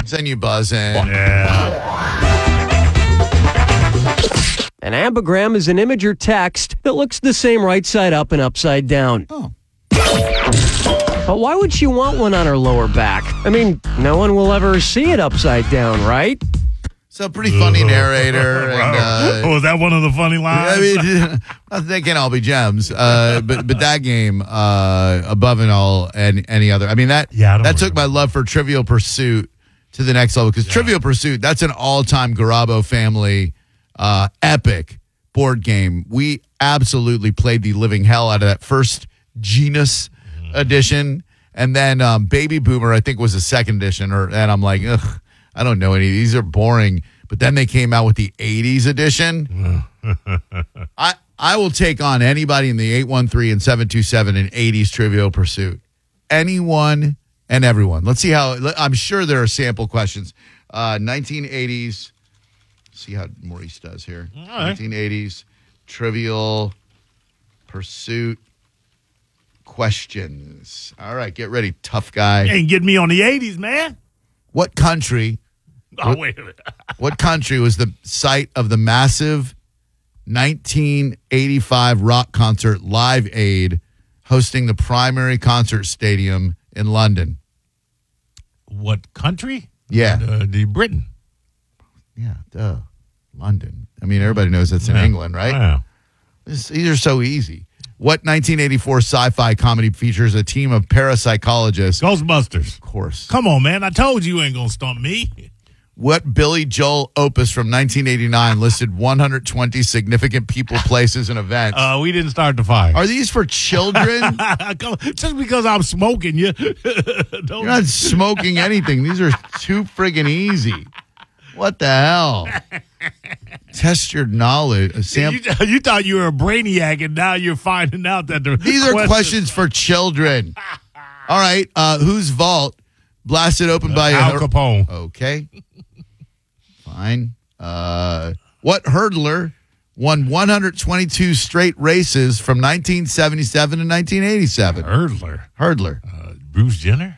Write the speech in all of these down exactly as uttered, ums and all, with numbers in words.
Send you buzzing. Yeah. An ambigram is an image or text that looks the same right side up and upside down. Oh. But why would she want one on her lower back? I mean, no one will ever see it upside down, right? So pretty funny narrator. and, uh, oh, was that one of the funny lines? I mean, they can't all be gems. Uh, but but that game, uh, above and all, and any other. I mean, that Yeah, I don't that took remember. my love for Trivial Pursuit to the next level. Because Yeah. Trivial Pursuit, that's an all-time Garabo family uh, epic board game. We absolutely played the living hell out of that first Genus edition. And then um, Baby Boomer, I think, was the second edition. Or And I'm like, ugh, I don't know any. These are boring. But then they came out with the eighties edition. I I will take on anybody in the eight one three and seven two seven in eighties Trivial Pursuit. Anyone and everyone. Let's see how. I'm sure there are sample questions. Uh, nineteen eighties. See how Maurice does here. All right. nineteen eighties Trivial Pursuit questions. All right, get ready, tough guy. You ain't getting me on the eighties, man. What country? Oh, wait a minute. What country was the site of the massive nineteen eighty-five rock concert Live Aid, hosting the primary concert stadium in London? What country? Yeah. Uh, the Britain. Yeah, duh. London. I mean, everybody knows that's in Yeah. England, right? Wow. This, these are so easy. What nineteen eighty-four sci-fi comedy features a team of parapsychologists? Ghostbusters. Of course. Come on, man. I told you you ain't going to stump me. What Billy Joel opus from nineteen eighty-nine listed one hundred twenty significant people, places, and events? Uh, we didn't start the fire. Are these for children? Come- Just because I'm smoking you. don't You're not smoking anything. These are too friggin' easy. What the hell? Test your knowledge. Sam- you, you thought you were a brainiac, and now you're finding out that the These are questions for children. All right. Uh, whose vault blasted open by Al a Capone. Okay. Fine. Uh, what hurdler won one hundred twenty-two straight races from nineteen seventy-seven to nineteen eighty-seven? Hurdler. Hurdler. Uh, Bruce Jenner.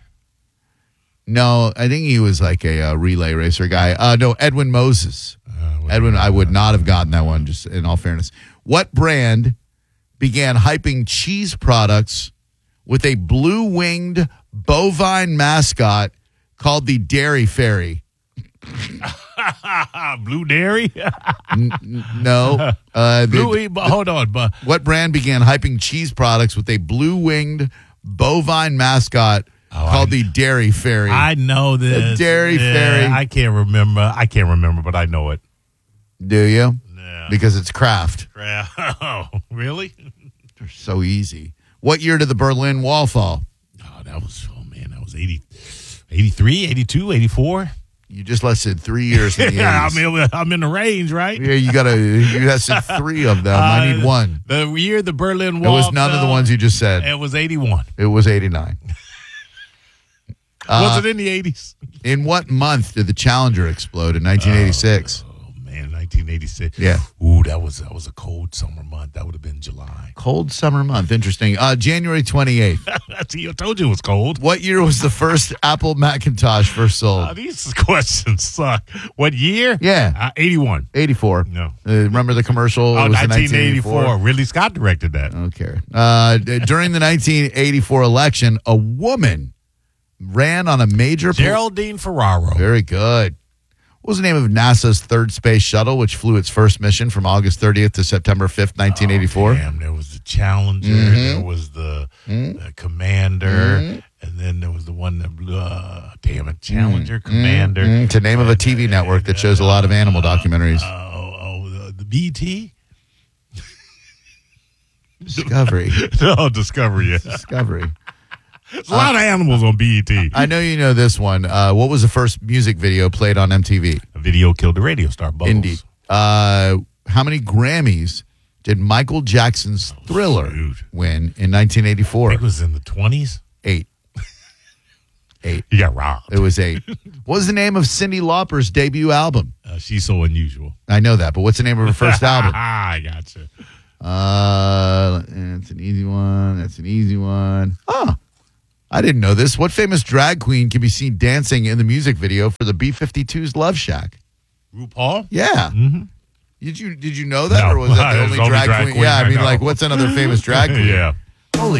No, I think he was like a uh, relay racer guy. Uh, no, Edwin Moses. Uh, what- Edwin, I would not have gotten that one, just in all fairness. What brand began hyping cheese products with a blue-winged bovine mascot called the Dairy Fairy? Blue Dairy. N- n- no. Uh, the- Blue. But hold on, but what brand began hyping cheese products with a blue-winged bovine mascot Oh, called I- the Dairy Fairy? I know this. The Dairy Yeah, Fairy. I can't remember. I can't remember, but I know it. Do you? Yeah. Because it's Kraft. Oh, really? They're so easy. What year did the Berlin Wall fall? Oh, that was, oh man, that was eighty, eighty-three, eighty-two, eighty-four. You just listed three years in the Yeah, I eighties. mean, I'm in the range, right? Yeah, you gotta. You listed three of them. I need Uh, one. The year the Berlin It Wall was none of the fell, ones you just said. It was eighty-one. It was eighty-nine. was Uh, it in the eighties? in what month did the Challenger explode in nineteen eighty-six? Oh man, nineteen eighty-six. Yeah. Ooh, that was that was a cold summer month. That would have been July. Cold summer month. Interesting. Uh, January twenty-eighth. See, I told you it was cold. What year was the first Apple Macintosh first Uh, sold? these questions suck. What year? Yeah. Uh, eighty-one. eighty-four. No. Uh, remember the commercial? Oh, It was in nineteen eighty-four. Ridley Scott directed that. Okay. Uh, d- during the nineteen eighty-four election, a woman ran on a major. pol- Geraldine Ferraro. Very good. What was the name of NASA's third space shuttle, which flew its first mission from August thirtieth to September fifth, nineteen eighty-four? Oh, damn, there was the Challenger, Mhm. there was the, the Commander, and then there was the one that blew, uh, damn it, Challenger, Commander. Mm, it's the name of a T V network that shows a lot of animal documentaries. Oh, oh, the, the B T? Discovery. No, Discovery. Yeah. Discovery. There's a lot of animals on B E T. I know you know this one. Uh, what was the first music video played on M T V? A video killed the radio star, Bubbles. Indeed. Uh, how many Grammys did Michael Jackson's Thriller shoot. win in nineteen I eighty-four? think it was in the twenties. Eight. Eight. He got robbed. It was eight. What was the name of Cyndi Lauper's debut album? Uh, she's so unusual. I know that, but what's the name of her first album? I gotcha. Uh, that's an easy one. That's an easy one. Oh, I didn't know this. What famous drag queen can be seen dancing in the music video for the B fifty-two's Love Shack? RuPaul? Yeah. Mm-hmm. Did you did you know that, No. or was that the It's only, only drag, drag queen? queen Yeah, I I mean, know. like, what's another famous drag queen? Yeah.